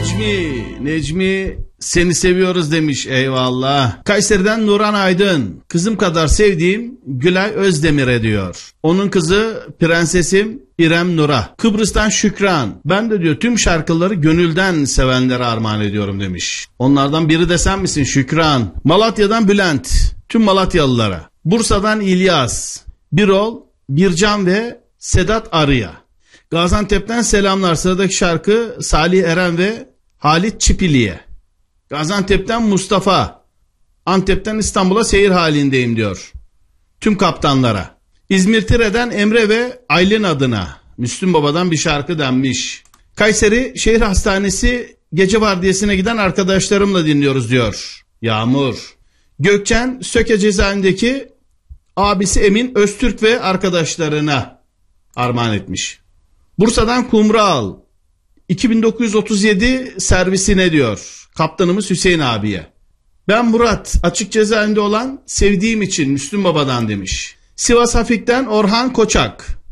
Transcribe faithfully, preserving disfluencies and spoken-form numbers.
Necmi, Necmi seni seviyoruz demiş, eyvallah. Kayseri'den Nuran Aydın, kızım kadar sevdiğim Gülay Özdemir'e diyor. Onun kızı prensesim İrem Nur'a. Kıbrıs'tan Şükran, ben de diyor tüm şarkıları gönülden sevenlere armağan ediyorum demiş. Onlardan biri de sen misin Şükran? Malatya'dan Bülent, tüm Malatyalılara. Bursa'dan İlyas, Birol, Bircan ve Sedat Arı'ya. Gaziantep'ten selamlar. Sıradaki şarkı Salih Eren ve Halit Çipili'ye. Gaziantep'ten Mustafa, Antep'ten İstanbul'a seyir halindeyim diyor tüm kaptanlara. İzmir Tire'den Emre ve Aylin adına Müslüm Baba'dan bir şarkı denmiş. Kayseri Şehir Hastanesi gece vardiyasına giden arkadaşlarımla dinliyoruz diyor Yağmur. Gökçen Söke cezaevindeki abisi Emin Öztürk ve arkadaşlarına armağan etmiş. Bursa'dan Kumral, iki bin dokuz yüz otuz yedi servisine diyor kaptanımız Hüseyin abiye. Ben Murat, açık cezaevinde olan sevdiğim için Müslüm Baba'dan demiş. Sivas Hafik'ten Orhan Koçak,